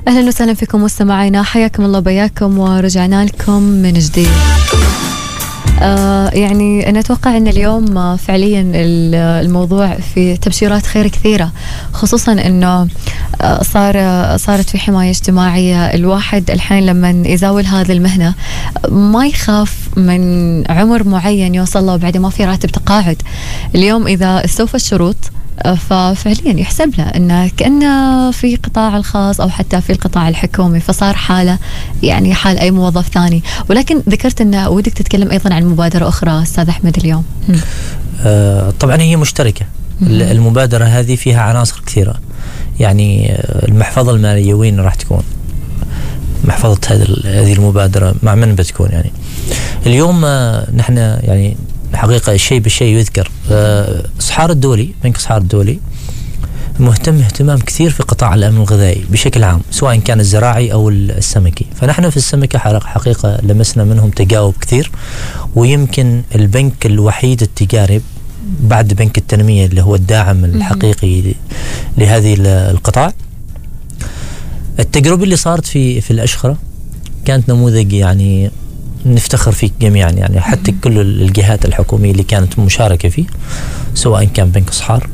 أهلا وسهلا فيكم مستمعينا، حياكم الله بياكم ورجعنا لكم من جديد. يعني أنا أتوقع أن اليوم فعليا الموضوع في تبشيرات خير كثيرة، خصوصا أنه صارت في حماية اجتماعية. الواحد الحين لما يزاول هذه المهنة ما يخاف من عمر معين يوصل له وبعد ما في راتب تقاعد. اليوم إذا استوفى الشروط ففعليا يحسب له أنه كأنه في قطاع الخاص أو حتى في القطاع الحكومي، فصار حاله يعني حال أي موظف ثاني. ولكن ذكرت أنه ودك تتكلم أيضا عن مبادرة أخرى أستاذ أحمد اليوم. طبعا هي مشتركة. المبادرة هذه فيها عناصر كثيرة، يعني المحفظة المالية وين راح تكون؟ محفظة هذه المبادرة مع من بتكون؟ يعني اليوم نحن يعني حقيقة الشيء بالشيء يذكر. صحار الدولي، بنك صحار الدولي مهتم اهتمام كثير في قطاع الأمن الغذائي بشكل عام، سواء كان الزراعي أو السمكي. فنحن في السمكة حقيقة لمسنا منهم تجاوب كثير، ويمكن البنك الوحيد التجاري بعد بنك التنمية اللي هو الداعم الحقيقي لهذه القطاع. التجربة اللي صارت في الأشخرة كانت نموذج يعني نفتخر فيه جميعا، يعني حتى كل الجهات الحكومية اللي كانت مشاركة فيه، سواء كان بنك صحار،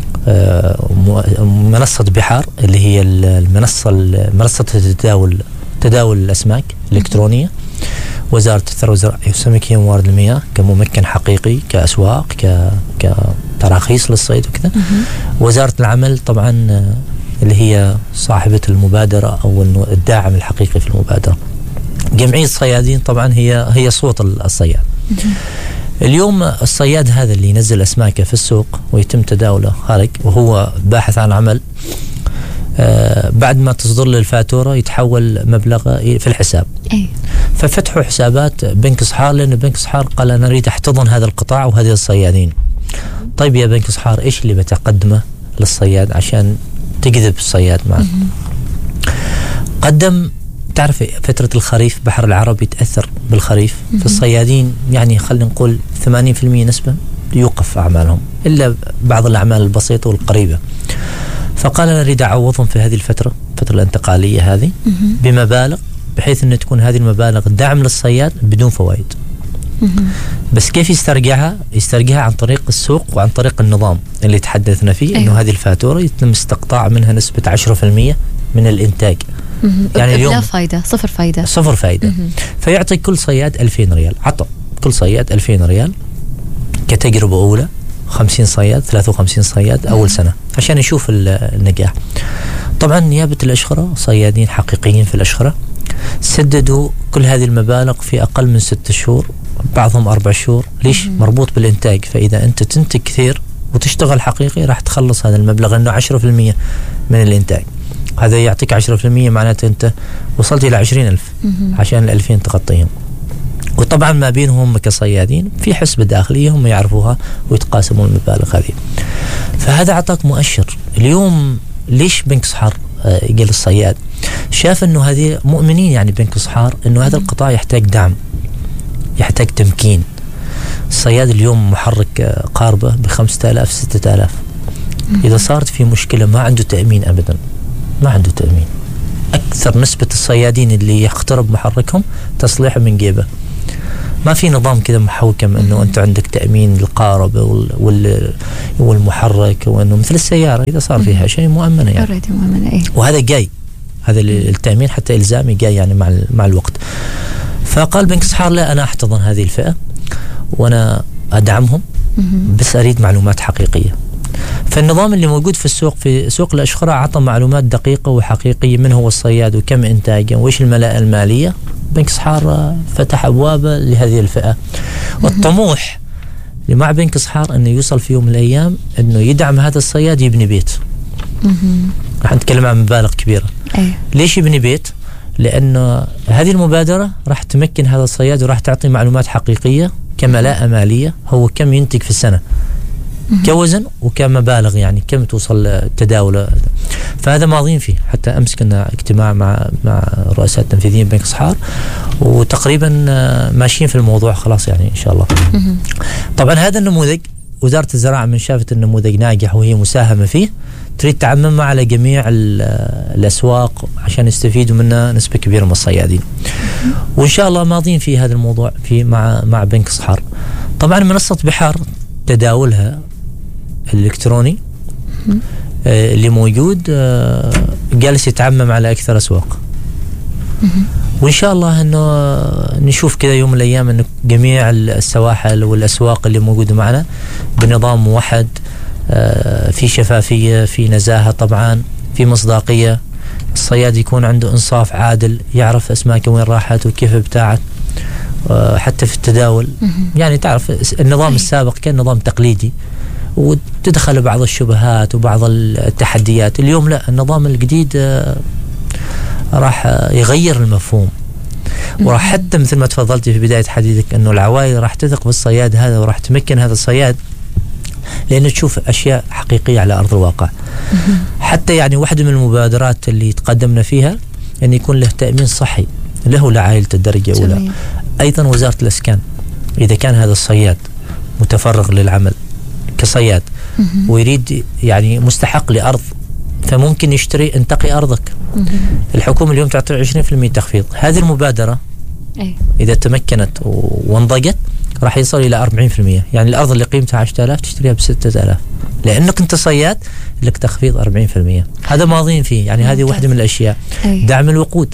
منصة بحار اللي هي منصة تداول الأسماك الإلكترونية، وزارة الثروة والزراعة والسمكية وموارد المياه كممكن حقيقي كأسواق كتراخيص للصيد وكذا. وزارة العمل طبعا اللي هي صاحبة المبادرة أو الداعم الحقيقي في المبادرة. جمعية الصيادين طبعا هي صوت الصياد. اليوم الصياد هذا اللي ينزل أسماكه في السوق ويتم تداوله خارج وهو باحث عن عمل، بعد ما تصدر له الفاتورة يتحول مبلغ في الحساب. ففتحوا حسابات بنك صحار، لأن بنك صحار قال أنا أريد أحتضن هذا القطاع وهذه الصيادين. طيب يا بنك صحار إيش اللي بتقدمه للصياد عشان تجذب الصياد معك؟ قدم، تعرف فترة الخريف بحر العرب يتأثر بالخريف، في الصيادين يعني خلينا نقول 80% نسبة يوقف أعمالهم إلا بعض الأعمال البسيطة والقريبة. فقال أنا أريد أعوضهم في هذه الفترة الانتقالية هذه بمبالغ، بحيث أن تكون هذه المبالغ دعم للصياد بدون فوائد. بس كيف يسترجعها عن طريق السوق وعن طريق النظام اللي تحدثنا فيه. أيوة. إنه هذه الفاتورة يتم استقطاع منها نسبة 10% من الإنتاج. يعني اليوم لا فايدة، صفر فايدة. فيعطي كل صياد 2000 ريال، عطى كل صياد 2000 ريال كتجربة أولى، 50 صياد 53 صياد أول سنة عشان يشوف النجاح. طبعا نيابة الأشخرة صيادين حقيقيين في الأشخرة سددوا كل هذه المبالغ في أقل من 6 شهور، بعضهم 4 شهور. ليش؟ مربوط بالإنتاج. فإذا أنت تنتج كثير وتشتغل حقيقي راح تخلص هذا المبلغ، إنه 10% من الإنتاج. هذا يعطيك 10%، معناته أنت وصلت إلى 20,000 عشان 2000 تغطيهم. وطبعا ما بينهم كصيادين في حسبة داخلية هم يعرفوها ويتقاسمون المبالغ هذه. فهذا عطاك مؤشر. اليوم ليش بنك صحار قال الصياد؟ شاف أنه هذه مؤمنين، يعني بنك صحار أنه هذا القطاع يحتاج دعم، يحتاج تمكين. الصياد اليوم محرك قاربة ب5,000 6,000. إذا صارت في مشكلة ما عنده تأمين أبدا، ما عنده تأمين. أكثر نسبة الصيادين اللي يخترب محركهم تصليح من جيبه. ما في نظام كذا محوكم أنه أنت عندك تأمين القاربة والمحرك، وأنه مثل السيارة إذا صار فيها شيء مؤمنة يعني. وهذا جاي، هذا التأمين حتى إلزامي جاي يعني مع الوقت. فقال بنك صحار لا، أنا أحتضن هذه الفئة وأنا أدعمهم، بس أريد معلومات حقيقية. فالنظام اللي موجود في السوق، في سوق الأشخرة، عطى معلومات دقيقة وحقيقية من هو الصياد وكم إنتاجه وإيش الملاءة المالية. بنك صحار فتح أبوابه لهذه الفئة. والطموح اللي مع بنك صحار أنه يوصل في يوم من الأيام أنه يدعم هذا الصياد يبني بيت. راح نتكلم عن مبالغ كبيرة. ليش يبني بيت؟ لأنه هذه المبادرة راح تمكن هذا الصياد وراح تعطي معلومات حقيقية كملاءة مالية، هو كم ينتج في السنة كوزن وكمبالغ، يعني كم توصل التداول. فهذا ماضين فيه. حتى أمس كنا اجتماع مع رؤساء التنفيذيين بنك صحار، وتقريبا ماشيين في الموضوع خلاص يعني إن شاء الله. طبعا هذا النموذج وزارة الزراعة من شافت النموذج ناجح وهي مساهمة فيه، تريد تعممها على جميع الأسواق عشان يستفيدوا منها نسبة كبيرة من الصيادين. وإن شاء الله ماضين في هذا الموضوع مع بنك صحار. طبعا منصة بحار تداولها الإلكتروني اللي موجود جالس يتعمم على أكثر أسواق. وإن شاء الله أنه نشوف كذا يوم من الأيام أنه جميع السواحل والأسواق اللي موجودة معنا بنظام موحد، في شفافية، في نزاهة، طبعا في مصداقية. الصياد يكون عنده إنصاف عادل، يعرف أسماكه وين راحت وكيف ابتاعت، حتى في التداول. يعني تعرف النظام السابق كان نظام تقليدي وتدخل بعض الشبهات وبعض التحديات. اليوم لا، النظام الجديد راح يغير المفهوم، وراح حتى مثل ما تفضلتي في بداية حديثك أنه العوائل راح تثق بالصياد هذا وراح تمكن هذا الصياد لأنه تشوف أشياء حقيقية على أرض الواقع. حتى يعني واحدة من المبادرات اللي تقدمنا فيها أن يكون له تأمين صحي له لعائلة الدرجة الأولى. أيضا وزارة الإسكان إذا كان هذا الصياد متفرغ للعمل كصياد ويريد يعني مستحق لأرض، فممكن يشتري انتقي أرضك. الحكومة اليوم تعطي 20% تخفيض. هذه المبادرة إذا تمكنت وانضجت راح يصل إلى 40%. يعني الأرض اللي قيمتها 10,000 تشتريها ب6,000 لأنك أنت صياد، لك تخفيض 40%. هذا ماضين فيه. يعني هذه واحدة من الأشياء. دعم الوقود،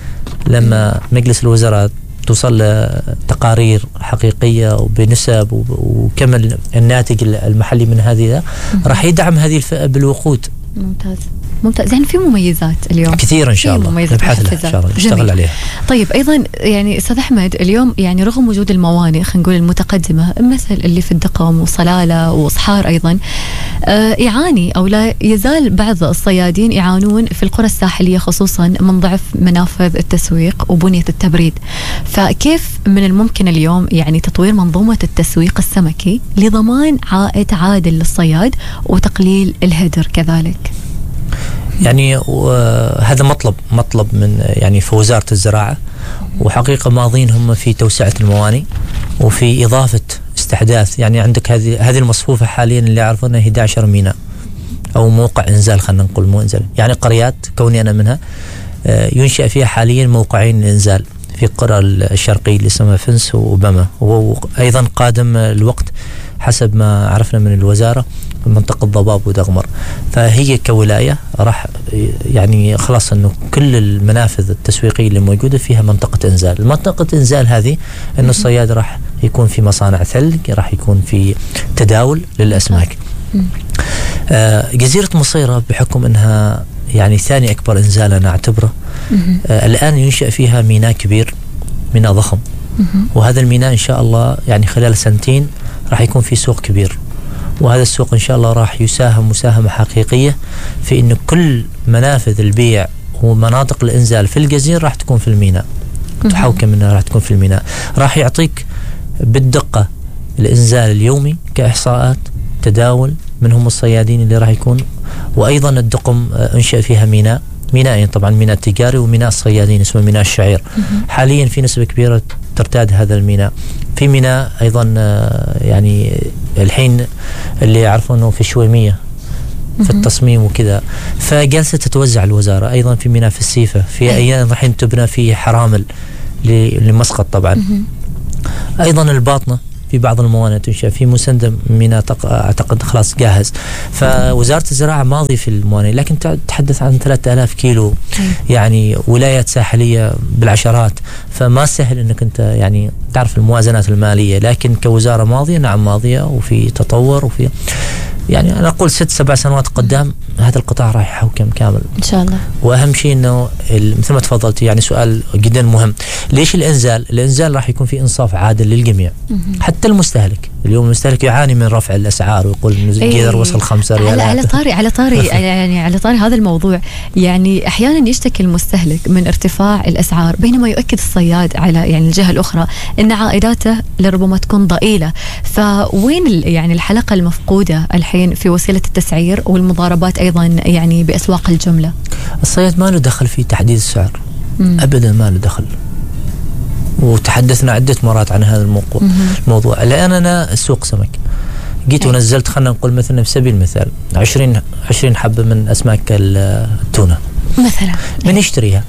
لما مجلس الوزراء توصل تقارير حقيقية وبنسب وكم الناتج المحلي من هذه، راح يدعم هذه الفئة بالوقود. ممتاز. يعني في مميزات اليوم كثير إن شاء الله نبحث لها إن شاء الله نشتغل عليها. طيب أيضا يعني أستاذ أحمد، اليوم يعني رغم وجود الموانئ خلينا نقول المتقدمة مثل اللي في الدقم وصلالة وصحار أيضا، يعاني أو لا يزال بعض الصيادين يعانون في القرى الساحلية خصوصا من ضعف منافذ التسويق وبنية التبريد. فكيف من الممكن اليوم يعني تطوير منظومة التسويق السمكي لضمان عائد عادل للصياد وتقليل الهدر كذلك؟ يعني هذا مطلب من يعني في وزارة الزراعة، وحقيقة ماضين هم في توسعة الموانئ وفي إضافة استحداث. يعني عندك هذه المصفوفة حاليا اللي يعرفونها 11 ميناء أو موقع إنزال، خلينا نقول مو إنزال، يعني قريات كوني أنا منها ينشأ فيها حاليا موقعين إنزال في القرى الشرقية اللي اسمها فنس وبما، وأيضا قادم الوقت حسب ما عرفنا من الوزارة منطقة ضباب ودغمر. فهي كولاية راح يعني خلاص أنه كل المنافذ التسويقية اللي موجودة فيها منطقة إنزال. المنطقة إنزال هذه أنه الصياد راح يكون في مصانع ثلج، راح يكون في تداول للأسماك. جزيرة مصيرة بحكم أنها يعني ثاني أكبر إنزال أنا أعتبره، الآن ينشأ فيها ميناء كبير، ميناء ضخم، وهذا الميناء إن شاء الله يعني خلال سنتين راح يكون في سوق كبير. وهذا السوق إن شاء الله راح يساهم مساهمة حقيقية في إنه كل منافذ البيع ومناطق الإنزال في الجزيرة راح تكون في الميناء، تحوكم منها راح تكون في الميناء. راح يعطيك بالدقة الإنزال اليومي كإحصاءات تداول منهم الصيادين اللي راح يكون. وأيضا الدقم انشأ فيها ميناءين طبعا، ميناء تجاري وميناء الصيادين اسمه ميناء الشعير. حاليا في نسبة كبيرة ترتاد هذا الميناء. في ميناء أيضا يعني الحين اللي يعرفونه في الشويمية في التصميم وكذا، فجالسة تتوزع الوزارة. أيضا في ميناء في السيفة، في أيام الحين تبنى في حرامل لمسقط طبعا. أيضا الباطنة في بعض الموانئ تنشأ، في مسندم ميناء أعتقد خلاص جاهز. فوزارة الزراعة ماضي في الموانئ، لكن تتحدث عن 3000 كيلو، يعني ولايات ساحلية بالعشرات، فما سهل أنك أنت يعني تعرف الموازنات المالية. لكن كوزارة ماضية، نعم ماضية، وفي تطور، وفي يعني أنا أقول 6-7 سنوات قدام هذا القطاع راح يحوكم كامل إن شاء الله. وأهم شيء أنه مثل ما تفضلت يعني سؤال جدا مهم، ليش الإنزال راح يكون في إنصاف عادل للجميع، حتى المستهلك. اليوم المستهلك يعاني من رفع الأسعار ويقول الجدر وصل 5 ريال. على طاري يعني على طاري هذا الموضوع، يعني أحيانا يشتكي المستهلك من ارتفاع الأسعار، بينما يؤكد الصياد على يعني الجهة الأخرى أن عائداته لربما تكون ضئيلة. فوين يعني الحلقة المفقودة الحين في وسيلة التسعير والمضاربات أيضا يعني بأسواق الجملة؟ الصياد ما له دخل في تحديد السعر أبدا، ما له دخل. وتحدثنا عدة مرات عن هذا الموضوع. الآن أنا سوق سمك، جيت ونزلت خلنا نقول مثلا في سبيل المثال 20 حبة من أسماك التونة مثلا، من يشتريها؟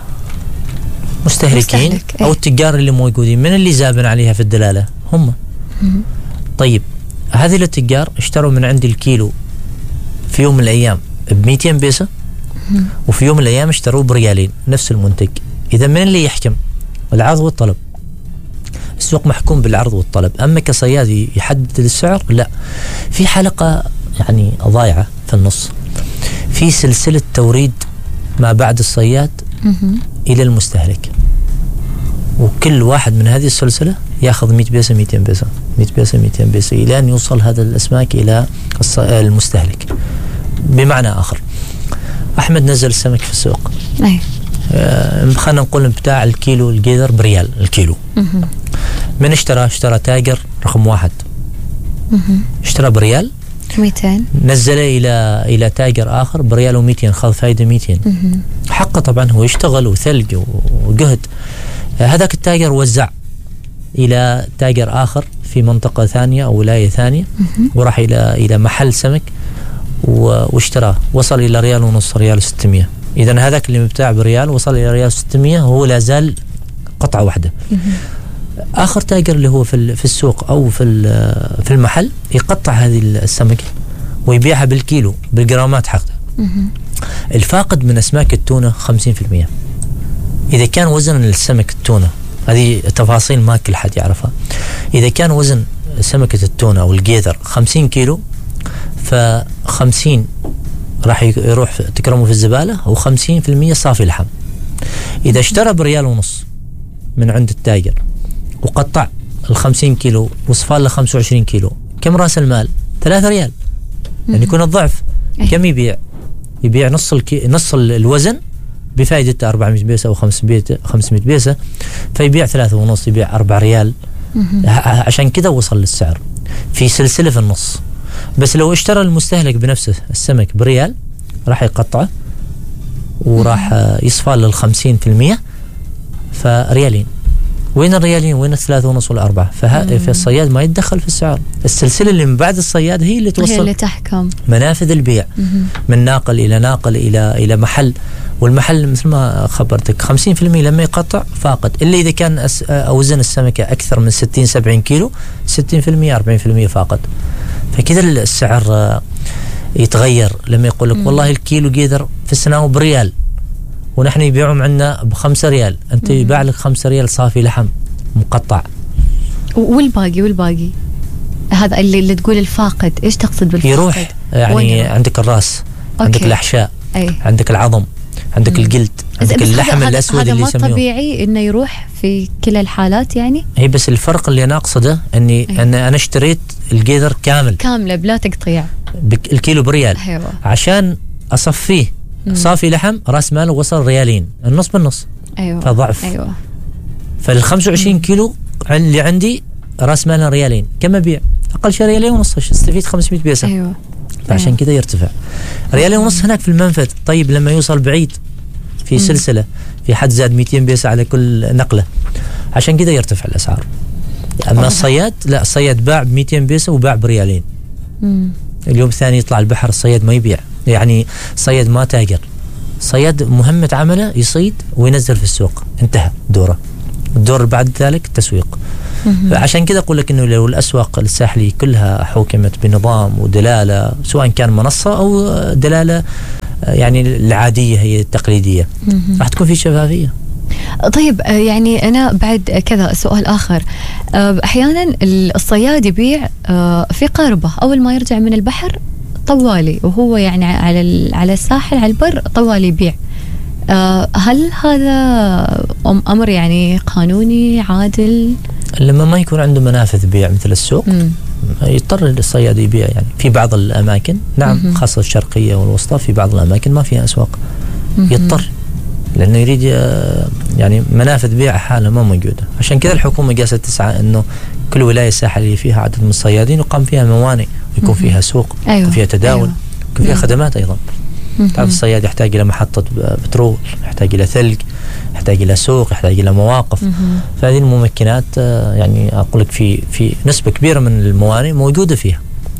مستهلكين أو التجار اللي موجودين. من اللي زابن عليها في الدلالة؟ هم. طيب هذه التجار اشتروا من عندي الكيلو في يوم من الأيام ب200 بيسة، وفي يوم من الأيام اشتروه بريالين نفس المنتج. إذا من اللي يحكم؟ العرض والطلب. السوق محكوم بالعرض والطلب. أما كصياد يحدد السعر، لا، في حلقة يعني ضايعة في النص، في سلسلة توريد ما بعد الصياد إلى المستهلك، وكل واحد من هذه السلسلة يأخذ 100 بيسة 200 بيسة 100 بيسة 200 بيسة إلى أن يوصل هذا الأسماك إلى المستهلك. بمعنى آخر، أحمد نزل السمك في السوق، خلنا نقول بتاع الكيلو الجيذر بريال الكيلو. من اشترى تاجر رقم 1 اشترى بريال 200، نزله إلى تاجر آخر بريال و200، خذ فايدة 200. حقه طبعا، هو يشتغل وثلج وجهد. هذاك التاجر وزع إلى تاجر آخر في منطقة ثانية أو ولاية ثانية، وراح إلى محل سمك واشتراه، وصل إلى ريال ونص، ريال 600. إذن هذاك اللي مبتاع بريال وصل إلى ريال 600، وهو لا زال قطعة واحدة. آخر تاجر اللي هو في السوق أو في المحل يقطع هذه السمكة ويبيعها بالكيلو بالجرامات حقها. الفاقد من أسماك التونة 50%. إذا كان وزن السمك التونة، هذه تفاصيل ما كل حد يعرفها، إذا كان وزن سمكة التونة أو الجيذر 50 كيلو، ف50 راح يروح تكرمه في الزبالة، و50% صافي لحم. إذا اشترى بريال ونص من عند التاجر وقطع 50 كيلو وصفال له 25 كيلو، كم رأس المال؟ 3 ريال. يعني يكون الضعف. كم يبيع نص الوزن بفائدة 400 بيسة أو 500 بيسة، فيبيع 3.5، يبيع 4 ريال. عشان كده وصل للسعر في سلسلة في النص. بس لو اشترى المستهلك بنفسه السمك بريال، راح يقطعه وراح يصفى لل50%، فريالين. وين الريالين؟ وين 3.5 ولا 4؟ فالصياد ما يتدخل في السعر. السلسلة اللي من بعد الصياد هي اللي توصل، هي اللي تحكم منافذ البيع، من ناقل إلى محل. والمحل مثل ما خبرتك 50% لما يقطع فاقد، إلا إذا كان أوزن السمكة أكثر من 60-70 كيلو، 60% 40% فاقد. فكذا السعر يتغير لما يقول لك والله الكيلو جيذر في السنة بريال، ونحن يبيعهم عندنا ب5 ريال، أنت يباع لك 5 ريال صافي لحم مقطع. والباقي هذا اللي تقول الفاقد، إيش تقصد بالفاقد؟ يروح يعني عندك الرأس، عندك الأحشاء، عندك العظم، عندك الجلد، عندك اللحم الأسود اللي يسميه. هذا ما طبيعي إنه يروح في كل الحالات يعني؟ هي بس الفرق اللي أنا أقصده أن أنا اشتريت الجيذر كاملة بلا تقطيع، الكيلو بريال. عشان أصفيه صافي لحم، رأس ماله وصل ريالين، النص بالنص. فضعف. فال25 كيلو اللي عندي رأس ماله ريالين، كم أبيع؟ أقل شيء ريالين ونص، استفيد 500 بيسة. فعشان كده يرتفع ريالين ونص هناك في المنفذ. طيب لما يوصل بعيد في سلسلة، في حد زاد 200 بيسة على كل نقلة، عشان كده يرتفع الأسعار. أما الصياد لا، الصياد باع ب200 بيسة وباع بريالين. اليوم الثاني يطلع البحر، الصياد ما يبيع، يعني صياد ما تاجر. صياد مهمة عمله يصيد وينزل في السوق، انتهى دوره. الدور بعد ذلك التسويق. عشان كده أقول لك إنه لو الأسواق الساحلية كلها حوكمت بنظام ودلالة، سواء كان منصة أو دلالة يعني العادية هي التقليدية، راح تكون في شفافية. طيب يعني أنا بعد كذا سؤال آخر، أحيانا الصياد يبيع في قاربة أول ما يرجع من البحر طوالي، وهو يعني على الساحل على البر طوالي يبيع. هل هذا أمر يعني قانوني عادل؟ لما ما يكون عنده منافذ بيع مثل السوق، يضطر الصياد يبيع. يعني في بعض الأماكن، نعم، خاصة الشرقية والوسطى، في بعض الأماكن ما فيها أسواق، يضطر لأنه يريد يعني منافذ بيع حالة ما موجودة. عشان كذا الحكومة جالسة تسعى إنه كل ولاية ساحلية فيها عدد من الصيادين، وقام فيها موانئ، ويكون فيها سوق، يكون فيها تداول، يكون فيها خدمات أيضا. تعرف الصياد يحتاج إلى محطة بترول، يحتاج إلى ثلج، يحتاج إلى سوق، يحتاج إلى مواقف. فهذه الممكنات يعني أقول لك في نسبة كبيرة من الموانئ موجودة فيها.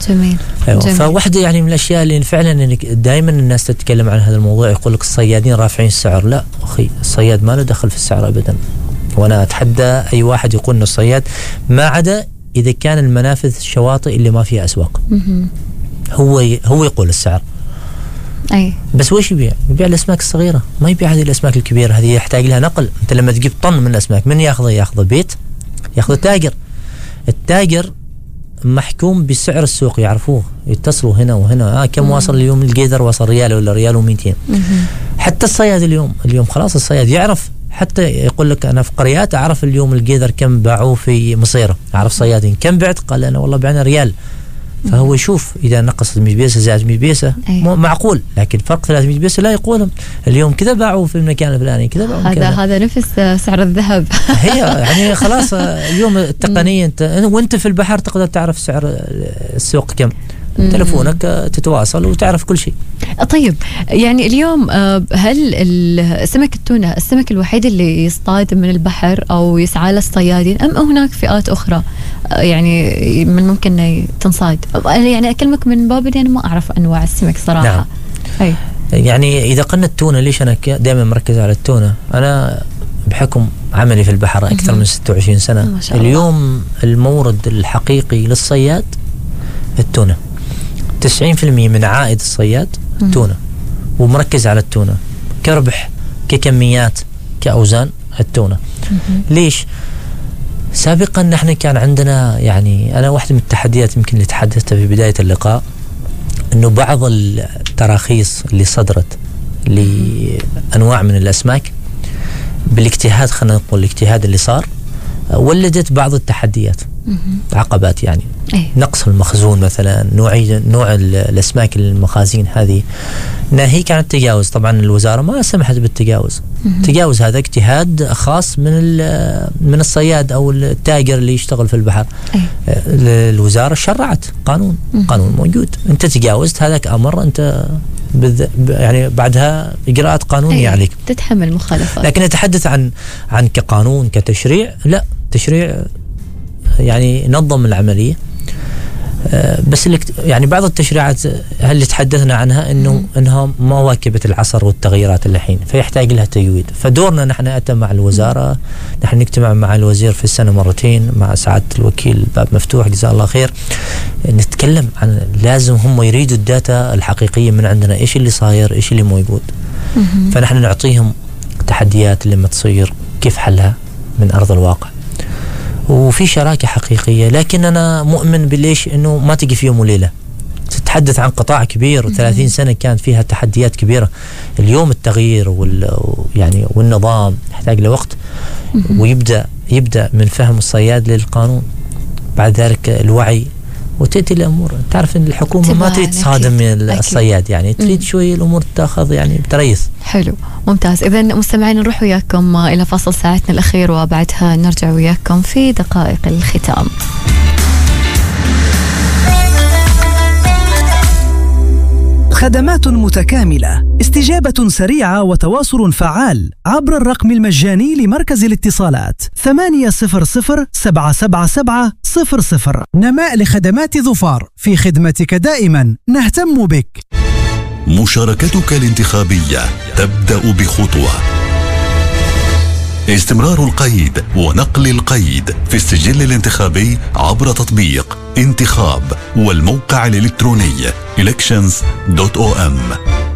جميل. أيوة. جميل. فواحدة يعني من الأشياء اللي فعلا إنك دائما الناس تتكلم عن هذا الموضوع، يقول لك الصيادين رافعين السعر. لا أخي، الصياد ما له دخل في السعر أبدا. وأنا أتحدى أي واحد يقول إنه الصياد، ما عدا إذا كان المنافذ الشواطئ اللي ما فيها أسواق، هو يقول السعر. أي. بس وش يبيع الأسماك الصغيرة، ما يبيع هذه الأسماك الكبيرة. هذه يحتاج لها نقل. أنت لما تجيب طن من الأسماك، من ياخذ بيت، ياخذ التاجر محكوم بسعر السوق، يعرفوه، يتصلوا هنا وهنا. كم واصل اليوم القيدر؟ وصل ريال ولا ريال و200. حتى الصياد اليوم خلاص الصياد يعرف، حتى يقول لك أنا في قريات أعرف اليوم القيدر كم باعوه في مصيرة، أعرف صيادين كم بعت، قال أنا والله بعنا ريال. فهو يشوف إذا نقص 100 بيسة زائد 100 بيسة معقول، لكن فرق 300 بيسة لا يقولهم اليوم كذا باعوا في المكان الفلاني، كذا باعوا كذا. هذا نفس سعر الذهب. هي يعني خلاص اليوم التقنية وانت في البحر تقدر تعرف سعر السوق كم. تلفونك تتواصل وتعرف كل شيء. طيب يعني اليوم هل سمك التونة السمك الوحيد اللي يصطاد من البحر أو يسعى له الصيادين، أم هناك فئات أخرى يعني من ممكن تنصاد؟ يعني أكلمك من باب يعني ما أعرف أنواع السمك صراحة. نعم. أي. يعني إذا قلنا التونة، ليش أنا دائما مركز على التونة؟ أنا بحكم عملي في البحر أكثر من 26 سنة. اليوم المورد الحقيقي للصياد التونة. 90% من عائد الصياد تونة، ومركز على التونة كربح، ككميات، كأوزان التونة. ليش؟ سابقا نحن كان عندنا يعني أنا واحدة من التحديات يمكن اللي تحدثتها في بداية اللقاء، أنه بعض التراخيص اللي صدرت لأنواع من الأسماك بالاجتهاد، خلينا نقول الاجتهاد اللي صار، ولدت بعض التحديات، عقبات يعني. نقص المخزون مثلا، نوع الأسماك المخازين هذه ناهيك عن التجاوز. طبعا الوزارة ما سمحت بالتجاوز. التجاوز هذا اجتهاد خاص من الصياد أو التاجر اللي يشتغل في البحر. الوزارة شرعت قانون موجود، أنت تجاوزت هذاك أمر، أنت يعني بعدها إجراءات قانونية عليك، تتحمل مخالفات. لكن نتحدث عن كقانون كتشريع، لا تشريع يعني نظم العملية. بس يعني بعض التشريعات اللي تحدثنا عنها انها ما واكبت العصر والتغييرات الحين، فيحتاج لها تجويد. فدورنا نحن أتى مع الوزارة، نحن نجتمع مع الوزير في السنة مرتين، مع سعادة الوكيل باب مفتوح جزاه الله خير، نتكلم عن لازم هم يريدوا الداتا الحقيقية من عندنا، ايش اللي صاير، ايش اللي موجود. فنحن نعطيهم تحديات لما تصير كيف حلها من أرض الواقع، وفي شراكة حقيقية. لكن أنا مؤمن بالليش إنه ما تجي في يوم وليلة. تتحدث عن قطاع كبير و30 سنة كانت فيها تحديات كبيرة. اليوم التغيير يعني والنظام يحتاج لوقت، ويبدأ من فهم الصياد للقانون، بعد ذلك الوعي، وتأتي الأمور. تعرف إن الحكومة ما تريد تصادم الصياد، يعني تريد شوي الأمور تأخذ يعني بتريث. حلو، ممتاز. إذن مستمعين نروح وياكم إلى فاصل ساعتنا الأخير، وبعدها نرجع وياكم في دقائق الختام. خدمات متكاملة، استجابة سريعة وتواصل فعال عبر الرقم المجاني لمركز الاتصالات 800-777-00. نماء لخدمات ظفار، في خدمتك دائما، نهتم بك. مشاركتك الانتخابية تبدأ بخطوة. استمرار القيد ونقل القيد في السجل الانتخابي عبر تطبيق انتخاب والموقع الإلكتروني elections.om.